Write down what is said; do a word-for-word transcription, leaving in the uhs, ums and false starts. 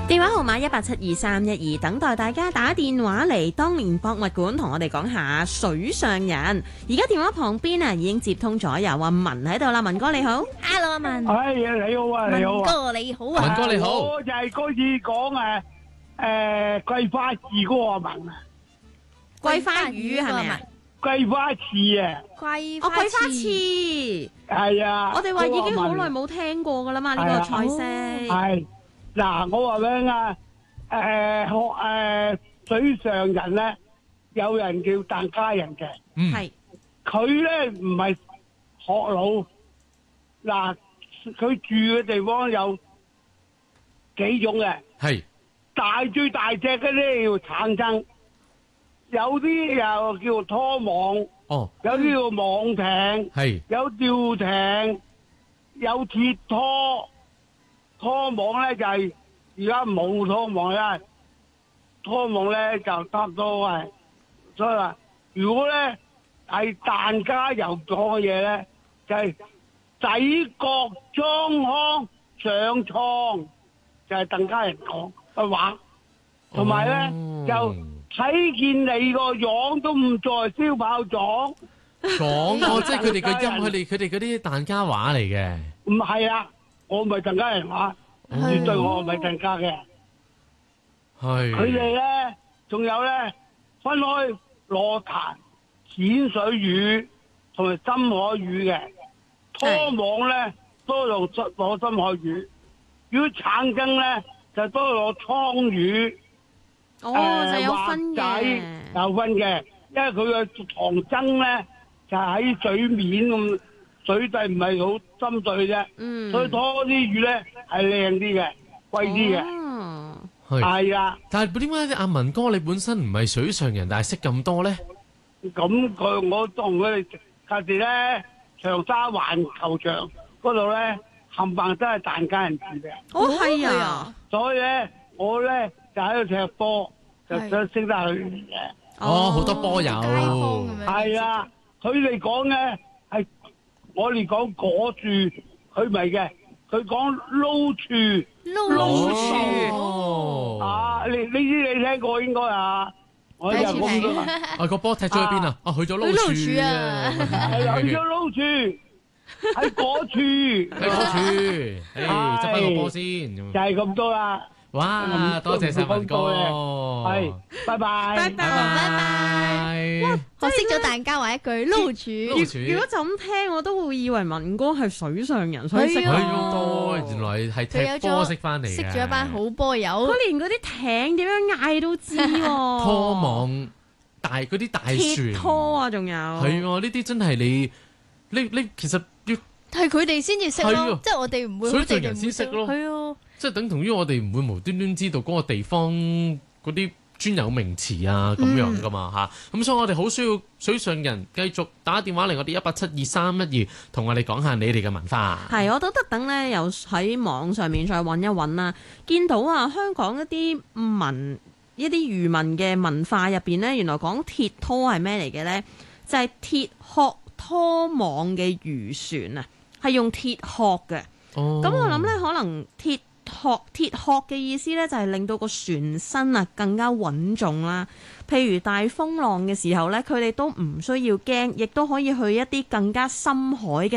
電話號碼一八七二三一二，等待大家打電話嚟當年博物館同我哋講下水上人。而家電話旁邊啊已經接通咗，有阿文喺度啦，文哥你好 ，Hello 阿文， 哎呀你好啊，你好啊， 文哥你好啊， 文哥你好， 我就係嗰次講誒誒桂花字嗰個文啊， 桂花魚係咪啊？ 桂花翅啊， 桂哦，桂花翅係啊， 我哋話已經好耐冇聽過噶啦嘛，呢個菜式係嗱，我話俾你聽啊，誒學誒水上人咧，有人叫疍家人嘅， 係佢咧唔係學佬，嗱佢住嘅地方有幾種嘅， 係大最大隻嘅咧叫橙噌，有啲又叫拖網， 哦， 有啲叫網艇， 係有吊艇，有鐵拖。拖網咧就係而家冇拖網啦，拖網咧就差唔多係，所以話如果咧係疍家遊講嘅嘢咧，就係仔國裝腔上蒼，就係疍家人講嘅話，同埋咧就睇見你個樣都唔再燒炮仗， 講哦，即係佢哋嘅音，佢哋佢哋嗰啲疍家話嚟嘅， 唔係啊。我唔係疍家人話，絕對我唔係疍家嘅。 係佢哋咧，仲有咧，分開裸壇、淺水魚同埋深海魚嘅。拖網咧多用攞深海魚，如果橙噌咧就多攞倉魚。 哦， 呃、 就有分嘅， 有分嘅，因為佢嘅塘爭咧就喺水面咁。水底唔係好深水啫， 嗯， 所以拖啲魚咧係靚啲嘅，貴啲嘅， 係係啊。 但係點解阿文哥你本身唔係水上人，但係識咁多咧？ 咁佢我同佢哋隔住咧長沙灣球場嗰度咧，冚唪唥都係疍家人住嘅。 哦，係啊， 所以咧我咧就喺度踢波，就想識得佢哋嘅。 哦，好多波友， 係啊，佢哋講嘅係。我哋講果樹，佢唔係嘅，佢講撈柱， 撈柱啊！你呢啲你聽過應該啊？我就講咗啦。 啊個波踢咗去邊啊？啊去咗撈柱啊！ 係去咗撈柱，喺果樹， 喺果樹，誒執翻個波先。 就係咁多啦。 哇！多謝晒文哥， 係，拜拜， 拜拜，拜拜。哇！ 學識咗疍家話一句撈柱。 如果就咁聽，我都會以為文哥係水上人，所以識咁多。 原來係踢波識翻嚟嘅， 識咗一班好波友。 佢連嗰啲艇點樣嗌都知喎。 拖網大嗰啲大船， 鐵拖啊，仲有。 係喎，呢啲真係你你你其實要係佢哋先至識咯，即係我哋唔會。 水上人先識咯， 係啊。即係等同於我哋唔會無端端知道嗰個地方嗰啲專有名詞啊咁樣噶嘛嚇，咁、嗯、所以我哋好需要水上人繼續打電話嚟我哋一八七二三一二，同我哋講下你哋嘅文化。 係，我都特登咧，又喺網上面再揾一揾啦，見到啊香港一啲文一啲漁民嘅文化入邊咧，原來講鐵拖係咩嚟嘅咧？就係、是、鐵殼拖網嘅漁船啊，係用鐵殼嘅。哦，咁我諗咧，可能鐵殼鐵殼嘅意思咧，就係令到個船身啊更加穩重啦。譬如大風浪嘅時候咧，佢哋都唔需要驚，亦都可以去一啲更加深海嘅